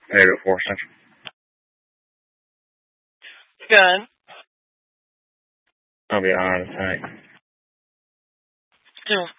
Area 4 Central. Good. I'll be on tonight.